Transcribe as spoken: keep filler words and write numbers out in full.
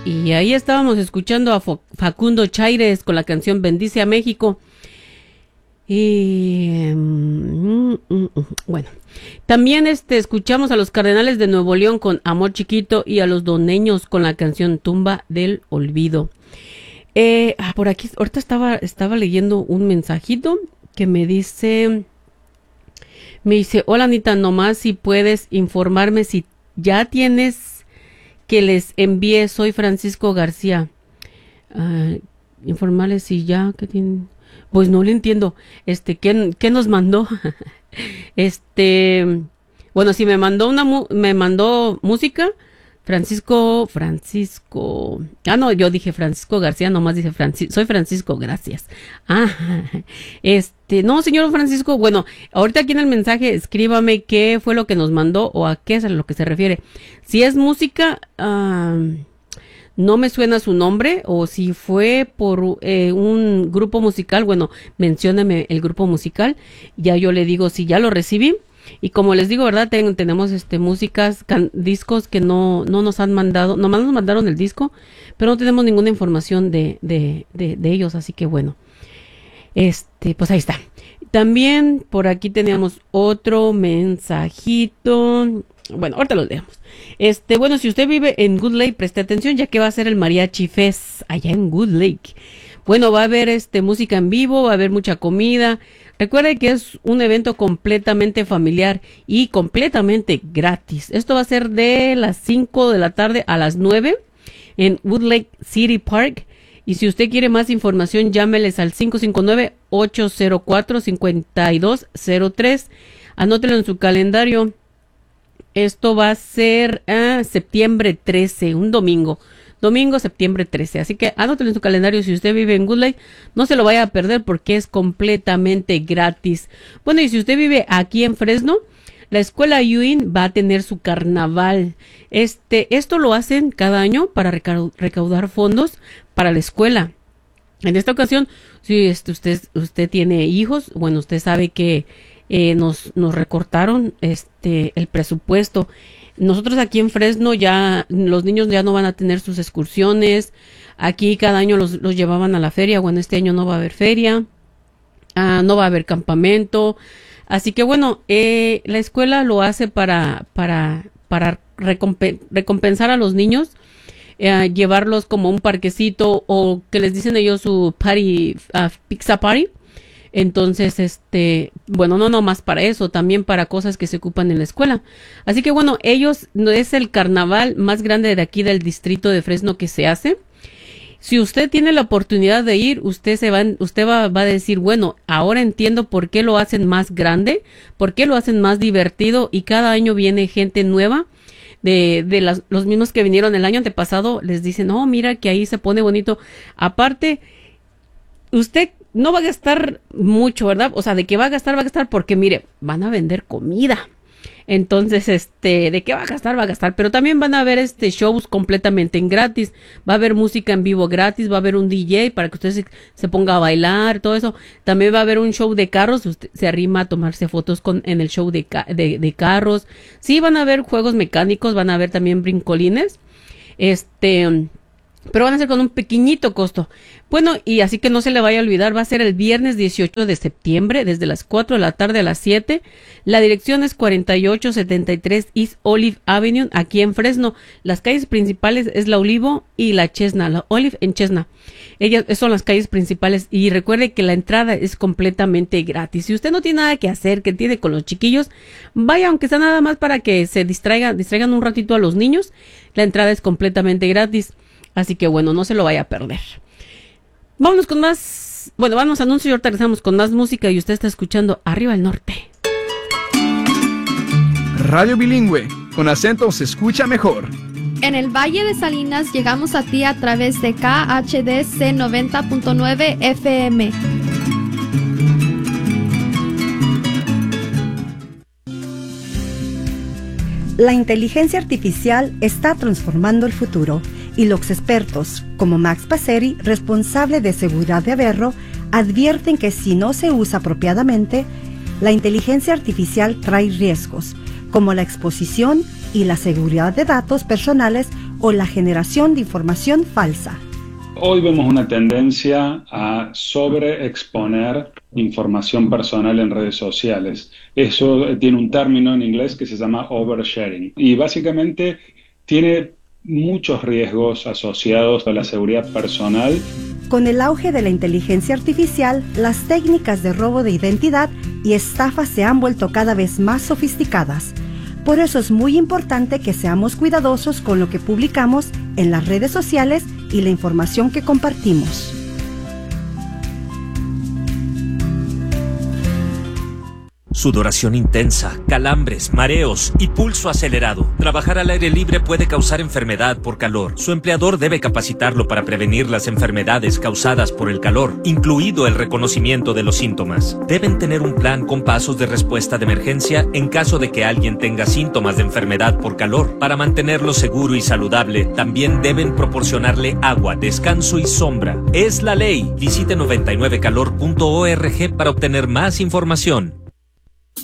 Y ahí estábamos escuchando a Facundo Chaires con la canción Bendice a México. Y mm, mm, mm, bueno, también este escuchamos a los Cardenales de Nuevo León con Amor Chiquito y a los Doneños con la canción Tumba del Olvido. Eh, ah, por aquí, ahorita estaba, estaba leyendo un mensajito que me dice, me dice, hola Anita, nomás si puedes informarme si ya tienes que les envié, soy Francisco García. Uh, informarles si ya que tienen. Pues no le entiendo. Este, ¿qué, qué nos mandó? este, bueno, si me mandó una mu- me mandó música, Francisco, Francisco. Ah, no, yo dije Francisco García, nomás dice Francisco, soy Francisco, gracias. Ah, este, no, señor Francisco, bueno, ahorita aquí en el mensaje escríbame qué fue lo que nos mandó o a qué es a lo que se refiere. Si es música, uh, no me suena su nombre, o si fue por eh, un grupo musical, bueno, mencióneme el grupo musical, ya yo le digo si ya lo recibí. Y como les digo, ¿verdad? Ten, tenemos este músicas, can, discos que no, no nos han mandado, nomás nos mandaron el disco, pero no tenemos ninguna información de, de, de, de ellos, así que bueno, este, pues ahí está. También por aquí teníamos otro mensajito, bueno, ahorita lo leemos. Este, bueno, si usted vive en Good Lake, preste atención, ya que va a ser el Mariachi Fest allá en Good Lake. Bueno, va a haber este música en vivo, va a haber mucha comida. Recuerde que es un evento completamente familiar y completamente gratis. Esto va a ser de las cinco de la tarde a las nueve en Woodlake City Park. Y si usted quiere más información, llámeles al cinco cinco nueve, ocho cero cuatro, cinco dos cero tres. Anótelo en su calendario. Esto va a ser ah, septiembre trece, un domingo. Domingo, septiembre trece. Así que anótelo en su calendario si usted vive en Good Lake. No se lo vaya a perder porque es completamente gratis. Bueno, y si usted vive aquí en Fresno, la escuela Ewing va a tener su carnaval. Este, esto lo hacen cada año para recau- recaudar fondos para la escuela. En esta ocasión, si este, usted, usted tiene hijos, bueno, usted sabe que eh, nos, nos recortaron este, el presupuesto. Nosotros aquí en Fresno ya, los niños ya no van a tener sus excursiones. Aquí cada año los, los llevaban a la feria. Bueno, este año no va a haber feria. Ah, no va a haber campamento. Así que bueno, eh, la escuela lo hace para, para, para recompen- recompensar a los niños. Eh, llevarlos como un parquecito o que les dicen ellos su party, uh, pizza party. Entonces, este, bueno, no nomás para eso, también para cosas que se ocupan en la escuela. Así que bueno, ellos, no es el carnaval más grande de aquí del distrito de Fresno que se hace. Si usted tiene la oportunidad de ir, usted se va, usted va, va a decir, bueno, ahora entiendo por qué lo hacen más grande, por qué lo hacen más divertido y cada año viene gente nueva. De, de las, los mismos que vinieron el año antepasado, les dicen, oh, mira que ahí se pone bonito. Aparte, usted no va a gastar mucho, ¿verdad? O sea, de qué va a gastar, va a gastar porque, mire, van a vender comida. Entonces, este, ¿de qué va a gastar? Va a gastar. Pero también van a haber este shows completamente en gratis. Va a haber música en vivo gratis, va a haber un D J para que usted se, se ponga a bailar, todo eso. También va a haber un show de carros. Usted se arrima a tomarse fotos con, en el show de, de, de carros. Sí, van a haber juegos mecánicos, van a haber también brincolines. Este... pero van a ser con un pequeñito costo. Bueno, y así que no se le vaya a olvidar, va a ser el viernes dieciocho de septiembre, desde las cuatro de la tarde a las siete. La dirección es cuarenta y ocho setenta y tres East Olive Avenue, aquí en Fresno. Las calles principales es la Olivo y la Chestnut, la Olive en Chestnut. Ellas son las calles principales y recuerde que la entrada es completamente gratis. Si usted no tiene nada que hacer, que tiene con los chiquillos, vaya, aunque sea nada más para que se distraiga, distraigan un ratito a los niños. La entrada es completamente gratis. Así que bueno, no se lo vaya a perder. Vámonos con más, bueno, vamos a anuncios y ahorita regresamos con más música y usted está escuchando Arriba el Norte. Radio bilingüe, con acento se escucha mejor. En el Valle de Salinas llegamos a ti a través de K H D C noventa punto nueve F M. La inteligencia artificial está transformando el futuro y los expertos, como Max Passeri, responsable de seguridad de Averro, advierten que si no se usa apropiadamente, la inteligencia artificial trae riesgos, como la exposición y la seguridad de datos personales o la generación de información falsa. Hoy vemos una tendencia a sobreexponer información personal en redes sociales. Eso tiene un término en inglés que se llama oversharing y básicamente tiene muchos riesgos asociados a la seguridad personal. Con el auge de la inteligencia artificial, las técnicas de robo de identidad y estafa se han vuelto cada vez más sofisticadas. Por eso es muy importante que seamos cuidadosos con lo que publicamos en las redes sociales y la información que compartimos. Sudoración intensa, calambres, mareos y pulso acelerado. Trabajar al aire libre puede causar enfermedad por calor. Su empleador debe capacitarlo para prevenir las enfermedades causadas por el calor, incluido el reconocimiento de los síntomas. Deben tener un plan con pasos de respuesta de emergencia en caso de que alguien tenga síntomas de enfermedad por calor. Para mantenerlo seguro y saludable, también deben proporcionarle agua, descanso y sombra. Es la ley. Visite noventa y nueve calor punto org para obtener más información.